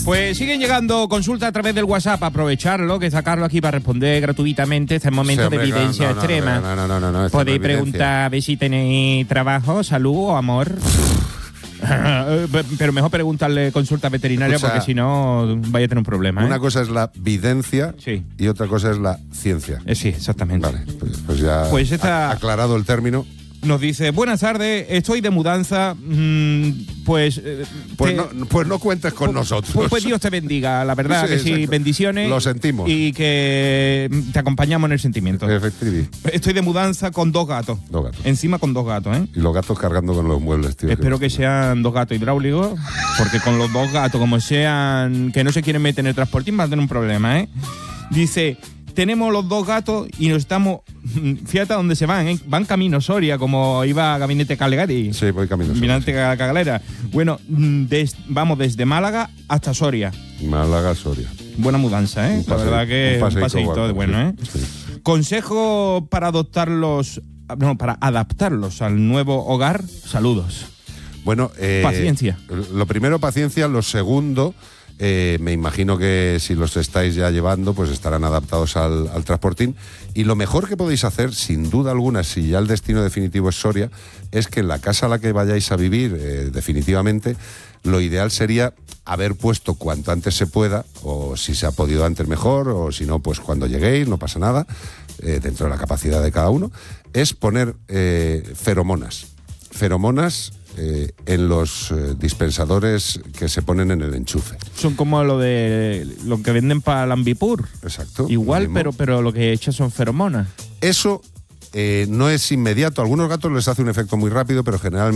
Pues siguen llegando consultas a través del WhatsApp. Aprovecharlo, que está Carlos aquí para responder gratuitamente. Este es momento de evidencia extrema. No. Podéis preguntar a ver si tenéis trabajo, salud o amor. Pero mejor preguntarle consulta veterinaria, porque si no vaya a tener un problema. Una cosa es la videncia y otra cosa es la ciencia. Sí, exactamente. Vale, pues ya aclarado el término. Nos dice, buenas tardes, estoy de mudanza, pues no cuentes con nosotros. Pues Dios te bendiga, la verdad, que sí, bendiciones. Lo sentimos. Y que te acompañamos en el sentimiento. Efectivamente. Estoy de mudanza con 2 gatos. 2 gatos. Encima con 2 gatos, ¿eh? Y los gatos cargando con los muebles, tío. Espero que sean 2 gatos hidráulicos, porque con los 2 gatos, como sean, que no se quieren meter en el transportín, van a tener un problema, ¿eh? Dice... Tenemos los 2 gatos y nos estamos... Fíjate a dónde se van, ¿eh? Van camino Soria, como iba Gabinete Calegari. Sí, voy camino Soria. Gabinete Cagalera. Bueno, vamos desde Málaga hasta Soria. Málaga, Soria. Buena mudanza, ¿eh? La verdad que un paseíto de bueno, ¿eh? Sí. Consejo para para adaptarlos al nuevo hogar. Saludos. Bueno, paciencia. Lo primero, paciencia. Lo segundo... me imagino que si los estáis ya llevando, pues estarán adaptados al transportín. Y lo mejor que podéis hacer, sin duda alguna, si ya el destino definitivo es Soria, es que en la casa a la que vayáis a vivir definitivamente, lo ideal sería haber puesto cuanto antes se pueda, o si se ha podido antes mejor, o si no, pues cuando lleguéis, no pasa nada, dentro de la capacidad de cada uno, es poner feromonas. En los dispensadores que se ponen en el enchufe. Son como lo que venden para el Ambipur. Exacto. Igual, pero lo que echan son feromonas. Eso no es inmediato. A algunos gatos les hace un efecto muy rápido, pero generalmente